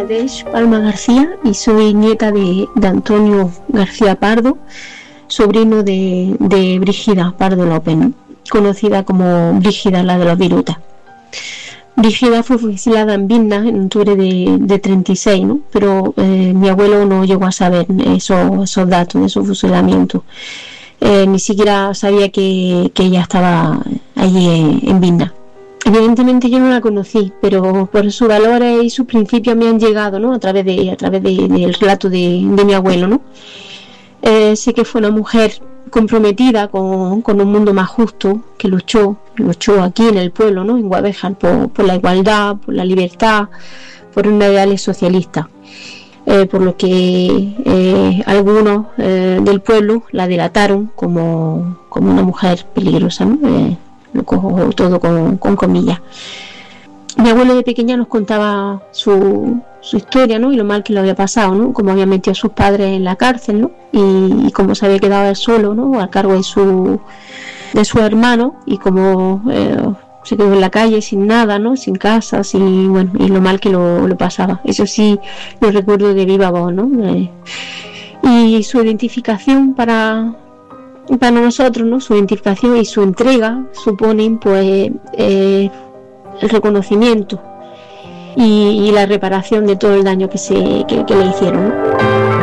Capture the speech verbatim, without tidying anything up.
Lourdes Palma García y soy nieta de, de Antonio García Pardo, sobrino de, de Brígida Pardo López, ¿no? Conocida como Brígida, la de los virutas. Brígida fue fusilada en Vilna en octubre de, de treinta y seis, ¿no? Pero eh, mi abuelo no llegó a saber esos, esos datos de su fusilamiento. Eh, ni siquiera sabía que, que ella estaba allí en, en Vilna. Evidentemente yo no la conocí, pero por sus valores y sus principios me han llegado, ¿no? A través de, a través de, del relato de, de mi abuelo, ¿no? Eh, sé que fue una mujer comprometida con, con un mundo más justo, que luchó, luchó aquí en el pueblo, ¿no? En Guadalajara por, por la igualdad, por la libertad, por unos ideales socialistas. Eh, por lo que eh, algunos eh, del pueblo la delataron como, como una mujer peligrosa, ¿no? Eh, lo cojo todo con, con comillas. Mi abuelo de pequeña nos contaba su, su historia, ¿no? Y lo mal que le había pasado, ¿no? Cómo había metido a sus padres en la cárcel, ¿no? Y, y cómo se había quedado él solo, ¿no? A cargo de su de su hermano y cómo eh, se quedó en la calle sin nada, ¿no? Sin casa, sin, bueno, y lo mal que lo, lo pasaba. Eso sí lo recuerdo de viva voz, ¿no? Eh, y su identificación para para nosotros, ¿no? Su identificación y su entrega suponen, pues, eh, el reconocimiento y, y la reparación de todo el daño que se que, que le hicieron, ¿no?